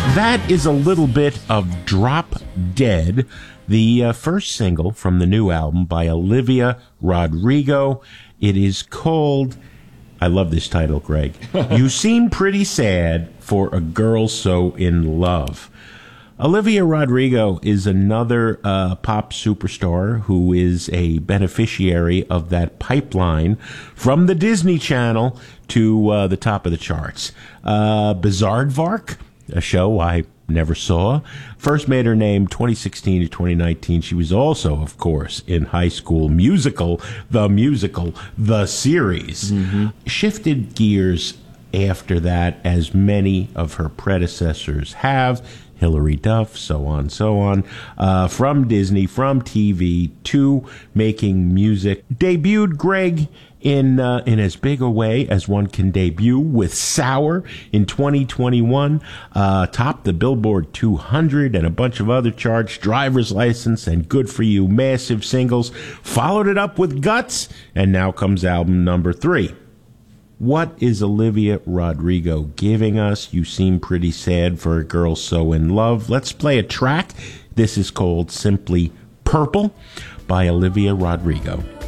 That is a little bit of Drop Dead, the first single from the new album by Olivia Rodrigo. It is called, I love this title, Greg, You Seem Pretty Sad for a Girl So in Love. Olivia Rodrigo is another pop superstar who is a beneficiary of that pipeline from the Disney Channel to the top of the charts. Bizaardvark, a show I never saw, first made her name 2016 to 2019. She was also, of course, in High School Musical, The Series. Shifted gears after that, as many of her predecessors have. Hilary Duff, so on, from Disney, from TV to making music. Debuted, Greg, in as big a way as one can debut with Sour in 2021. Topped the Billboard 200 and a bunch of other charts. Driver's License and Good For You, massive singles. Followed it up with Guts, and now comes album number 3. What is Olivia Rodrigo giving us? You Seem Pretty Sad for a Girl So in Love. Let's play a track. This is called Simply Purple by Olivia Rodrigo.